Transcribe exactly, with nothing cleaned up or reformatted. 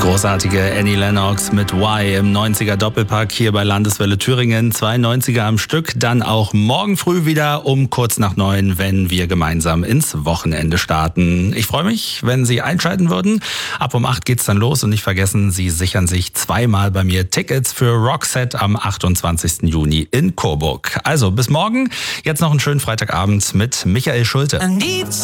Großartige Annie Lennox mit Y im neunziger Doppelpack hier bei Landeswelle Thüringen. Zwei neunziger am Stück, dann auch morgen früh wieder um kurz nach neun, wenn wir gemeinsam ins Wochenende starten. Ich freue mich, wenn Sie einschalten würden. Ab um acht geht's dann los und nicht vergessen, Sie sichern sich zweimal bei mir Tickets für Roxette am achtundzwanzigsten Juni in Coburg. Also bis morgen, jetzt noch einen schönen Freitagabend mit Michael Schulte.